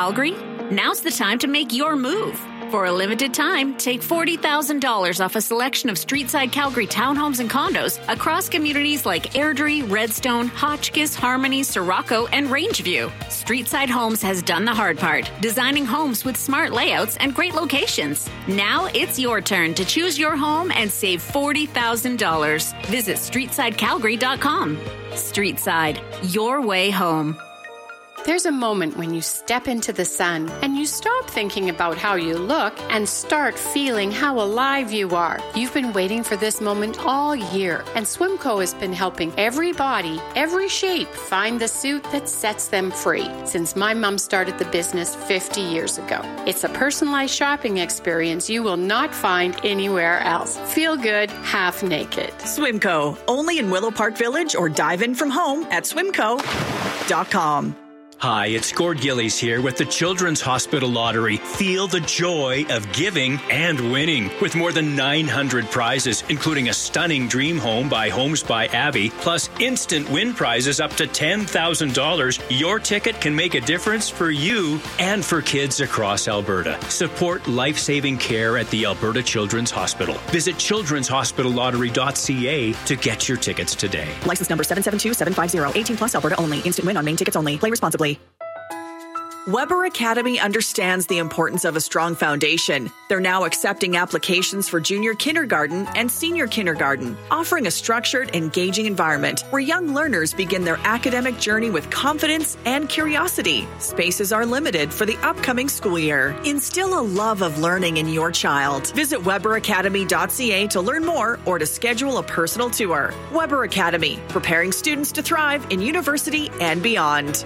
Calgary? Now's the time to make your move. For a limited time, take $40,000 off a selection of Streetside Calgary townhomes and condos across communities like Airdrie, Redstone, Hotchkiss, Harmony, Sirocco, and Rangeview. Streetside Homes has done the hard part, designing homes with smart layouts and great locations. Now it's your turn to choose your home and save $40,000. Visit StreetsideCalgary.com. Streetside, your way home. There's a moment when you step into the sun and you stop thinking about how you look and start feeling how alive you are. You've been waiting for this moment all year, and Swimco has been helping every body, every shape find the suit that sets them free since my mom started the business 50 years ago. It's a personalized shopping experience you will not find anywhere else. Feel good, half naked. Swimco, only in Willow Park Village, or dive in from home at swimco.com. Hi, it's Gord Gillies here with the Children's Hospital Lottery. Feel the joy of giving and winning. With more than 900 prizes, including a stunning dream home by Homes by Abby, plus instant win prizes up to $10,000, your ticket can make a difference for you and for kids across Alberta. Support life-saving care at the Alberta Children's Hospital. Visit children'shospitallottery.ca to get your tickets today. License number 772750. 18 plus Alberta only. Instant win on main tickets only. Play responsibly. Weber Academy understands the importance of a strong foundation. They're now accepting applications for junior kindergarten and senior kindergarten, offering a structured, engaging environment where young learners begin their academic journey with confidence and curiosity. Spaces are limited for the upcoming school year. Instill a love of learning in your child. Visit weberacademy.ca to learn more or to schedule a personal tour. Weber Academy, preparing students to thrive in university and beyond.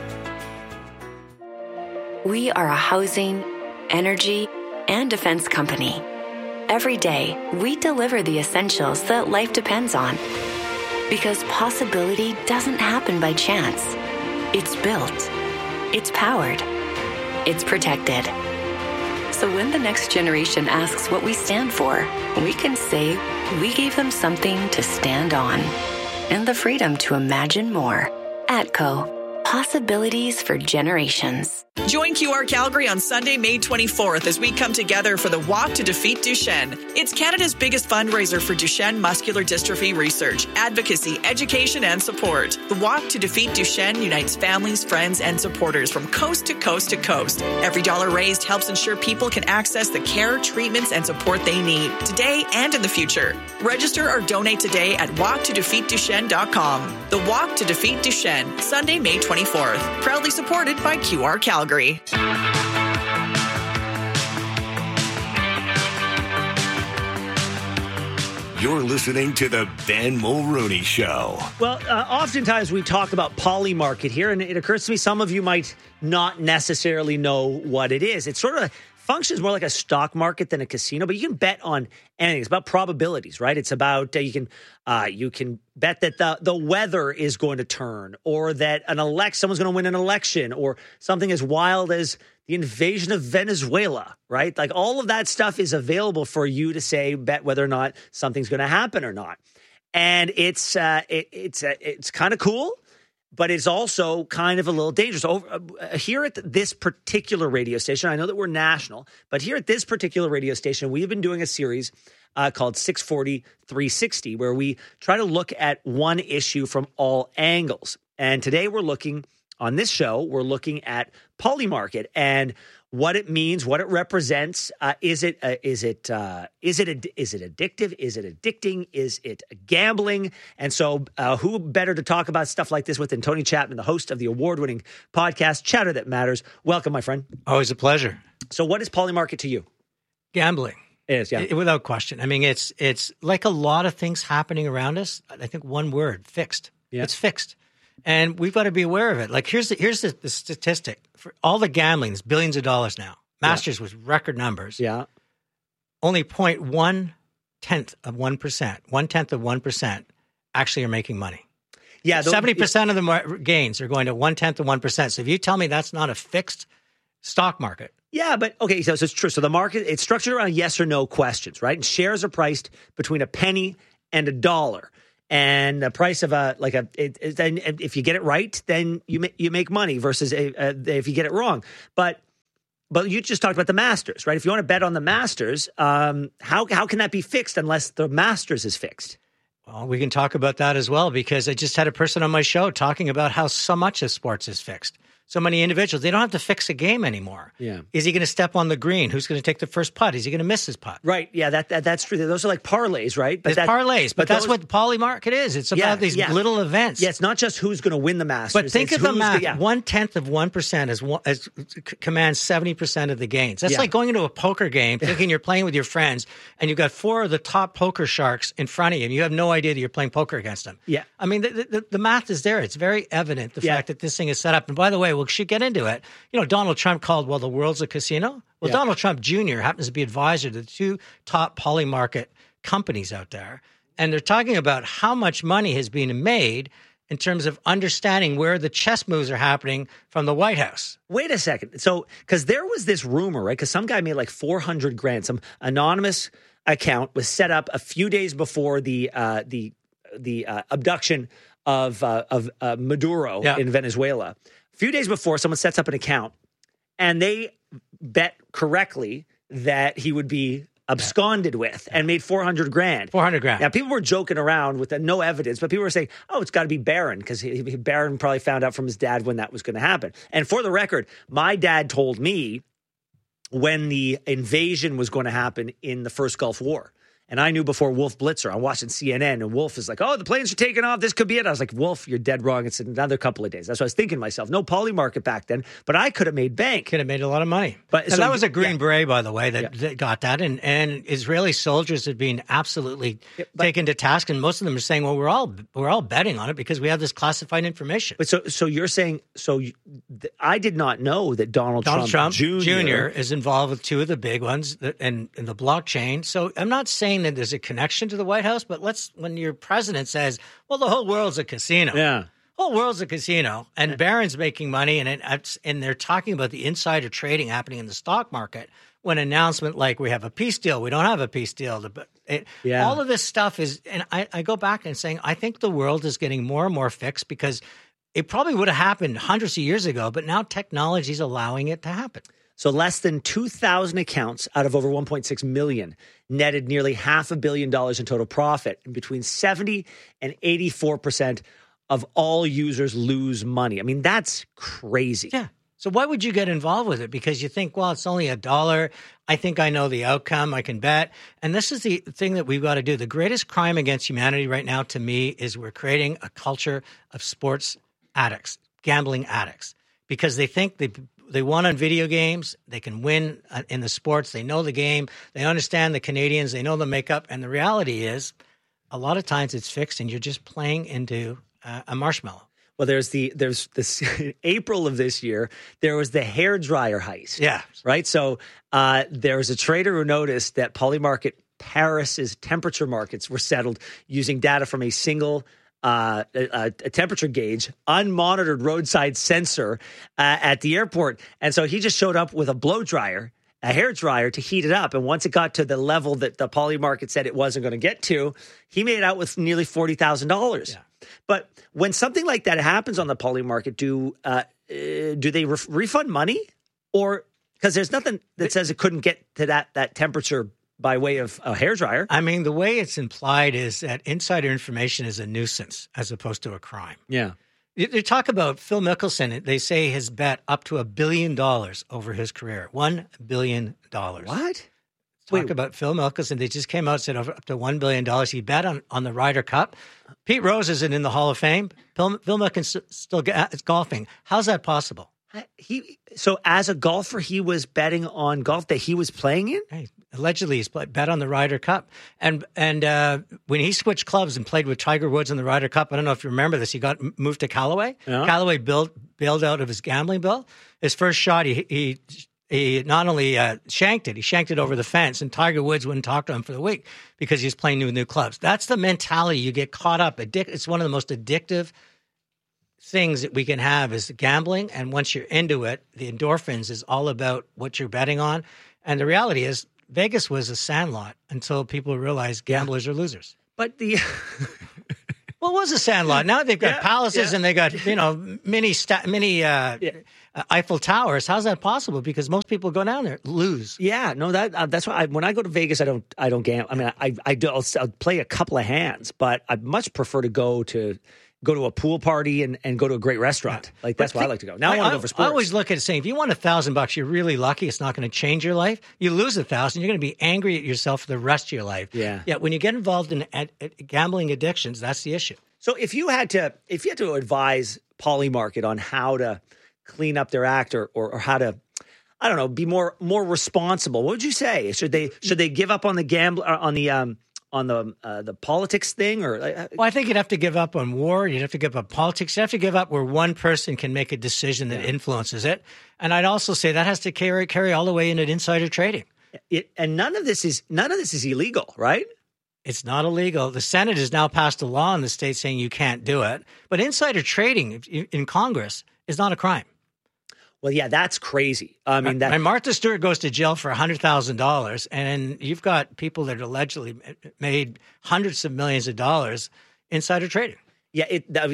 We are a housing, energy, and defense company. Every day, we deliver the essentials that life depends on. Because possibility doesn't happen by chance. It's built. It's powered. It's protected. So when the next generation asks what we stand for, we can say we gave them something to stand on. And the freedom to imagine more. ATCO. Possibilities for generations. Join QR Calgary on Sunday, May 24th as we come together for the Walk to Defeat Duchenne. It's Canada's biggest fundraiser for Duchenne muscular dystrophy research, advocacy, education, and support. The Walk to Defeat Duchenne unites families, friends, and supporters from coast to coast to coast. Every dollar raised helps ensure people can access the care, treatments, and support they need today and in the future. Register or donate today at walktodefeatduchenne.com. The Walk to Defeat Duchenne, Sunday, May 24th. Proudly supported by QR Calgary. You're listening to the Ben Mulrooney Show. Well, oftentimes we talk about Polymarket here, and it occurs to me some of you might not necessarily know what it is. It sort of functions more like a stock market than a casino, but you can bet on anything. It's about probabilities, right? It's about you can bet that the weather is going to turn, or that someone's going to win an election, or something as wild as the invasion of Venezuela, right? Like all of that stuff is available for you to say, bet whether or not something's going to happen or not. And it's kind of cool, but it's also kind of a little dangerous. Here at this particular radio station, I know that we're national, but here at this particular radio station, we have been doing a series called 640 360, where we try to look at one issue from all angles. And today we're looking at Polymarket and what it means, what it represents. Is it addictive? Is it addicting? Is it gambling? And so who better to talk about stuff like this with than Tony Chapman, the host of the award-winning podcast, Chatter That Matters. Welcome, my friend. Always a pleasure. So what is Polymarket to you? Gambling. It is, yeah. Without question. I mean, it's like a lot of things happening around us. I think one word, fixed. Yeah. It's fixed. And we've got to be aware of it. Like here's the statistic. For all the gambling, it's billions of dollars now. Masters with record numbers. Yeah. Only 0.1% of 1% actually are making money. Yeah. 70% of the gains are going to 0.1% of 1%. So if you tell me that's not a fixed stock market. Yeah, but okay, so it's true. So the market, it's structured around yes or no questions, right? And shares are priced between a penny and $1. And the price of if you get it right, then you make money versus if you get it wrong. But But you just talked about the Masters, right? If you want to bet on the Masters, how can that be fixed unless the Masters is fixed? Well, we can talk about that as well, because I just had a person on my show talking about how so much of sports is fixed. So many individuals, they don't have to fix a game anymore. Yeah. Is he going to step on the green? Who's going to take the first putt? Is he going to miss his putt? Right. Yeah, that's true. Those are like parlays, right? It's parlays, but that's what the poly market is. It's about these little events. Yeah, it's not just who's going to win the Masters. But think of the math. 1/10 of 1% commands 70% of the gains. That's like going into a poker game, thinking you're playing with your friends, and you've got 4 of the top poker sharks in front of you, and you have no idea that you're playing poker against them. Yeah. I mean, the math is there. It's very evident, the fact that this thing is set up. And by the way, we should get into it. You know, Donald Trump called, the world's a casino. Well, Donald Trump Jr. happens to be advisor to the 2 top poly market companies out there. And they're talking about how much money has been made in terms of understanding where the chess moves are happening from the White House. Wait a second. So, because there was this rumor, right? Because some guy made like $400,000. Some anonymous account was set up a few days before the abduction of Maduro in Venezuela. A few days before, someone sets up an account, and they bet correctly that he would be absconded with and made $400,000. $400,000. Now, people were joking around with no evidence, but people were saying, it's got to be Barron, because Barron probably found out from his dad when that was going to happen. And for the record, my dad told me when the invasion was going to happen in the first Gulf War. And I knew before Wolf Blitzer. I'm watching CNN, and Wolf is like, the planes are taking off. This could be it. I was like, Wolf, you're dead wrong. It's another couple of days. That's what I was thinking to myself. No poly market back then, but I could have made bank. Could have made a lot of money. But that was a Green Beret, by the way, that got that. And Israeli soldiers had been absolutely taken to task. And most of them are saying, we're all betting on it because we have this classified information. But so you're saying, I did not know that Donald Trump Jr. is involved with 2 of the big ones in the blockchain. So I'm not saying that there's a connection to the White House, but when your president says, the whole world's a casino. Yeah. Whole world's a casino, and Barron's making money, and they're talking about the insider trading happening in the stock market. When an announcement like we have a peace deal, we don't have a peace deal. All of this stuff is, and I go back and saying, I think the world is getting more and more fixed because it probably would have happened hundreds of years ago, but now technology is allowing it to happen. So less than 2,000 accounts out of over 1.6 million netted nearly $500 million in total profit, and between 70 and 84% of all users lose money. I mean, that's crazy. Yeah. So why would you get involved with it? Because you think, it's only $1. I think I know the outcome. I can bet. And this is the thing that we've got to do. The greatest crime against humanity right now, to me, is we're creating a culture of sports addicts, gambling addicts, because they think they won on video games. They can win in the sports. They know the game. They understand the Canadians. They know the makeup. And the reality is, a lot of times it's fixed, and you're just playing into a marshmallow. Well, there's this April of this year, there was the hairdryer heist. Yeah. Right. So there was a trader who noticed that Polymarket Paris's temperature markets were settled using data from a single a temperature gauge, unmonitored roadside sensor at the airport. And so he just showed up with a blow dryer, a hair dryer, to heat it up. And once it got to the level that the poly market said it wasn't going to get to, he made out with nearly $40,000. Yeah. But when something like that happens on the poly market, do they refund money? Or because there's nothing that says it couldn't get to that temperature by way of a hairdryer. I mean, the way it's implied is that insider information is a nuisance as opposed to a crime. Yeah. They talk about Phil Mickelson. They say his bet up to $1 billion over his career. $1 billion. What? Talk about Phil Mickelson. They just came out and said up to $1 billion. He bet on the Ryder Cup. Pete Rose isn't in the Hall of Fame. Phil Mickelson still is golfing. How's that possible? So as a golfer, he was betting on golf that he was playing in? Hey, allegedly, he's bet on the Ryder Cup. And when he switched clubs and played with Tiger Woods in the Ryder Cup, I don't know if you remember this, he got moved to Callaway. Yeah. Callaway bailed out of his gambling bill. His first shot, he not only shanked it, he shanked it over the fence, and Tiger Woods wouldn't talk to him for the week because he was playing new clubs. That's the mentality. You get caught up. It's one of the most addictive things that we can have is gambling. And once you're into it, the endorphins is all about what you're betting on. And the reality is Vegas was a sandlot until people realized gamblers are losers. But well, it was a sandlot. Now they've got palaces and they got, mini Eiffel Towers. How's that possible? Because most people go down there lose. Yeah, no, that's why when I go to Vegas, I don't gamble. I mean, I'll play a couple of hands, but I much prefer to go to a pool party and go to a great restaurant. Yeah. Like, that's why I like to go. Now I want to go for sports. I always look at it saying, if you won $1,000, you're really lucky. It's not going to change your life. You lose $1,000, you're going to be angry at yourself for the rest of your life. Yeah. Yeah. When you get involved in gambling addictions, that's the issue. So if you had to advise Polymarket on how to clean up their act or how to, I don't know, be more responsible, what would you say? Should they give up on the the politics thing? Well, I think you'd have to give up on war. You'd have to give up politics. You have to give up where one person can make a decision that influences it. And I'd also say that has to carry all the way into insider trading. And none of this is illegal, right? It's not illegal. The Senate has now passed a law in the state saying you can't do it. But insider trading in Congress is not a crime. Well, yeah, that's crazy. I mean, and Martha Stewart goes to jail for $100,000, and you've got people that allegedly made hundreds of millions of dollars insider trading. Yeah,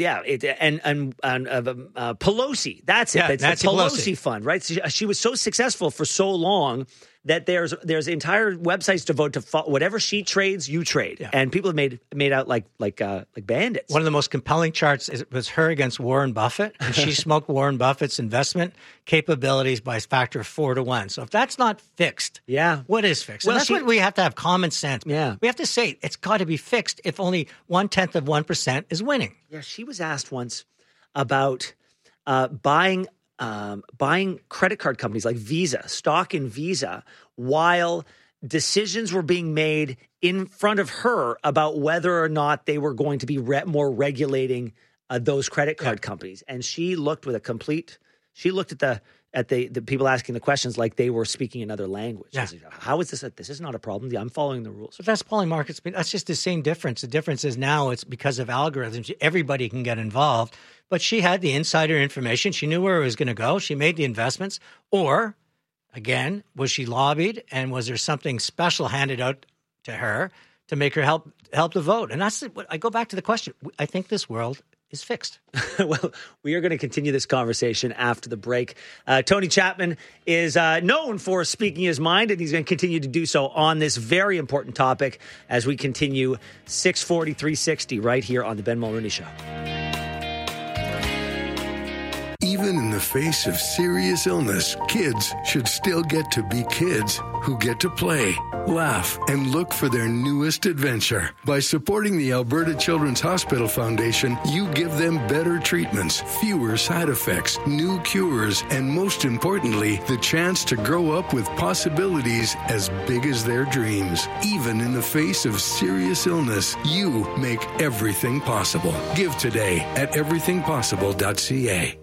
and Pelosi. That's it. It's Nancy the Pelosi fund, right? She was so successful for so long that there's entire websites devoted to whatever she trades, you trade, and people have made out like bandits. One of the most compelling charts was her against Warren Buffett, and she smoked Warren Buffett's investment capabilities by a factor of 4 to 1. So if that's not fixed, what is fixed? Well, that's what we have to have common sense. Yeah, we have to say it's got to be fixed. If only 0.1% is winning. Yeah, she was asked once about buying credit card companies like Visa, stock in Visa, while decisions were being made in front of her about whether or not they were going to be more regulating those credit card companies. And she looked with she looked at the people asking the questions like they were speaking another language. Yeah. Like, how is this? This is not a problem. I'm following the rules. But that's Polymarket's. That's just the same difference. The difference is now it's because of algorithms. Everybody can get involved. But she had the insider information. She knew where it was going to go. She made the investments. Or, again, was she lobbied? And was there something special handed out to her to make her help the vote? And that's I go back to the question. I think this world is fixed. Well, we are going to continue this conversation after the break. Tony Chapman is known for speaking his mind, and he's going to continue to do so on this very important topic as we continue 640, 360 right here on the Ben Mulroney Show. Even in the face of serious illness, kids should still get to be kids who get to play, laugh, and look for their newest adventure. By supporting the Alberta Children's Hospital Foundation, you give them better treatments, fewer side effects, new cures, and most importantly, the chance to grow up with possibilities as big as their dreams. Even in the face of serious illness, you make everything possible. Give today at everythingpossible.ca.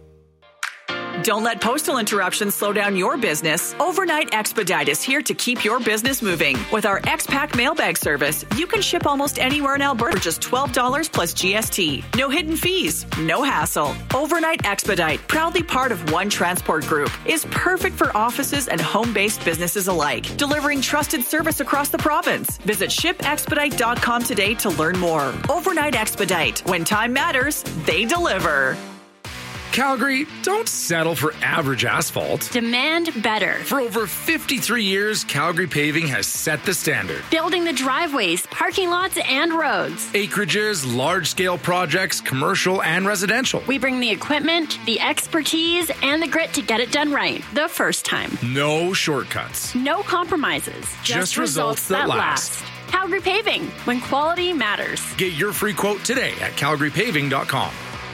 Don't let postal interruptions slow down your business. Overnight Expedite is here to keep your business moving. With our X-Pack mailbag service, you can ship almost anywhere in Alberta for just $12 plus GST. No hidden fees, no hassle. Overnight Expedite, proudly part of One Transport Group, is perfect for offices and home-based businesses alike, delivering trusted service across the province. Visit shipexpedite.com today to learn more. Overnight Expedite. When time matters, they deliver. Calgary, don't settle for average asphalt. Demand better. For over 53 years, Calgary Paving has set the standard. Building the driveways, parking lots, and roads. Acreages, large-scale projects, commercial and residential. We bring the equipment, the expertise, and the grit to get it done right the first time. No shortcuts. No compromises. Just results that last. Calgary Paving, when quality matters. Get your free quote today at calgarypaving.com.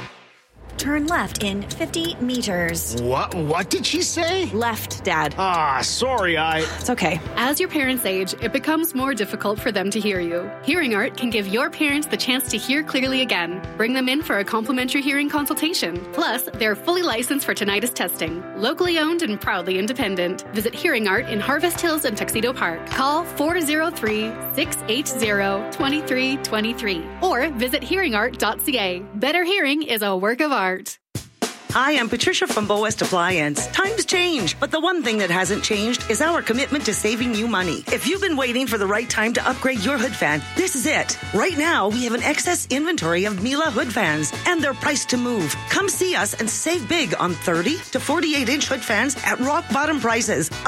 Turn left in 50 meters. What did she say? Left, Dad. Sorry, It's okay. As your parents age, it becomes more difficult for them to hear you. Hearing Art can give your parents the chance to hear clearly again. Bring them in for a complimentary hearing consultation. Plus, they're fully licensed for tinnitus testing. Locally owned and proudly independent. Visit Hearing Art in Harvest Hills and Tuxedo Park. Call 403-680-2323 or visit hearingart.ca. Better hearing is a work of art. Hi, I'm Patricia from Bow West Appliance. Times change, but the one thing that hasn't changed is our commitment to saving you money. If you've been waiting for the right time to upgrade your hood fan, this is it. Right now, we have an excess inventory of Miele hood fans, and they're priced to move. Come see us and save big on 30 to 48-inch hood fans at rock bottom prices.